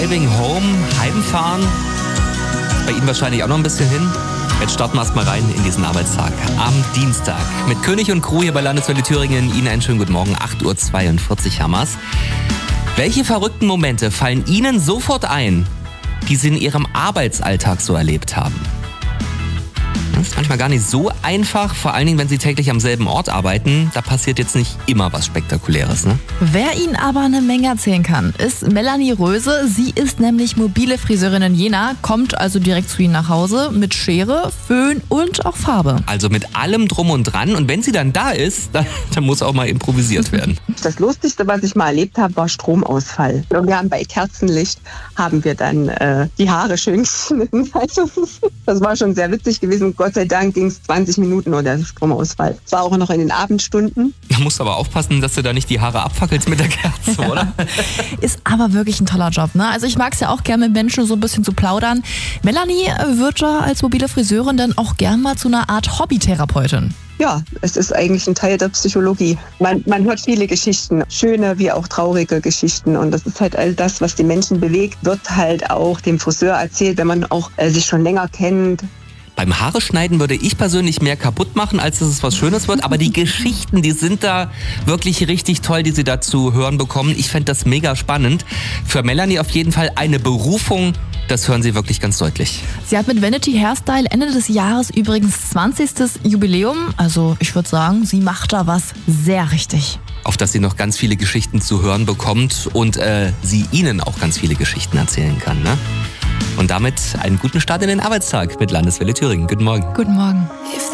Driving Home, Heimfahren. Bei Ihnen wahrscheinlich auch noch ein bisschen hin. Jetzt starten wir erstmal rein in diesen Arbeitstag am Dienstag. Mit König und Crew hier bei Landeswelle Thüringen. Ihnen einen schönen guten Morgen, 8.42 Uhr haben wir's. Welche verrückten Momente fallen Ihnen sofort ein, die Sie in Ihrem Arbeitsalltag so erlebt haben? Das ist manchmal gar nicht so einfach, vor allen Dingen, wenn Sie täglich am selben Ort arbeiten. Da passiert jetzt nicht immer was Spektakuläres, ne? Wer Ihnen aber eine Menge erzählen kann, ist Melanie Röse. Sie ist nämlich mobile Friseurin in Jena, kommt also direkt zu Ihnen nach Hause mit Schere, Föhn und auch Farbe. Also mit allem drum und dran. Und wenn sie dann da ist, dann muss auch mal improvisiert werden. Das Lustigste, was ich mal erlebt habe, war Stromausfall. Und wir haben bei Kerzenlicht haben wir dann die Haare schön geschnitten. Also, das war schon sehr witzig gewesen. Gott sei Dank ging es 20 Minuten oder der Stromausfall. Es war auch noch in den Abendstunden. Da musst du aber aufpassen, dass du da nicht die Haare abfackelst mit der Kerze, oder? Ist aber wirklich ein toller Job, ne? Also ich mag es ja auch gerne mit Menschen so ein bisschen zu plaudern. Melanie wird ja als mobile Friseurin dann auch gern mal zu einer Art Hobbytherapeutin. Ja, es ist eigentlich ein Teil der Psychologie. Man hört viele Geschichten, schöne wie auch traurige Geschichten. Und das ist halt all das, was die Menschen bewegt, wird halt auch dem Friseur erzählt, wenn man auch sich schon länger kennt. Beim Haare schneiden würde ich persönlich mehr kaputt machen, als dass es was Schönes wird. Aber die Geschichten, die sind da wirklich richtig toll, die Sie da zu hören bekommen. Ich fände das mega spannend. Für Melanie auf jeden Fall eine Berufung. Das hören Sie wirklich ganz deutlich. Sie hat mit Vanity Hairstyle Ende des Jahres übrigens 20. Jubiläum. Also ich würde sagen, sie macht da was sehr richtig. Auf dass sie noch ganz viele Geschichten zu hören bekommt und sie Ihnen auch ganz viele Geschichten erzählen kann, ne? Und damit einen guten Start in den Arbeitstag mit Landeswelle Thüringen. Guten Morgen. Guten Morgen.